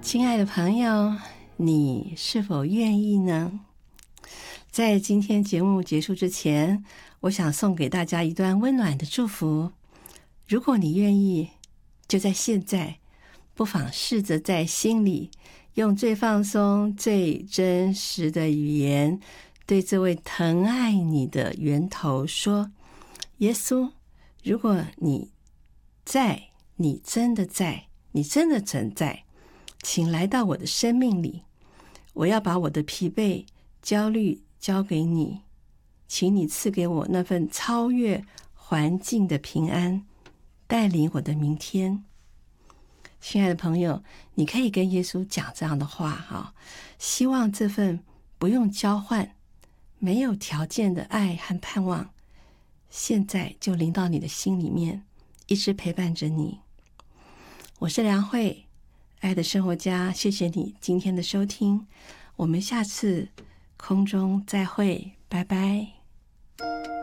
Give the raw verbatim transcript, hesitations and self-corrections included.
亲爱的朋友，你是否愿意呢？在今天节目结束之前，我想送给大家一段温暖的祝福。如果你愿意，就在现在，不妨试着在心里用最放松、最真实的语言，对这位疼爱你的源头说：耶稣，如果你在，你真的在，你真的存在，请来到我的生命里，我要把我的疲惫、焦虑交给你，请你赐给我那份超越环境的平安，带领我的明天。亲爱的朋友，你可以跟耶稣讲这样的话哈，希望这份不用交换、没有条件的爱和盼望，现在就临到你的心里面，一直陪伴着你。我是梁慧，爱的生活家，谢谢你今天的收听，我们下次空中再会，拜拜。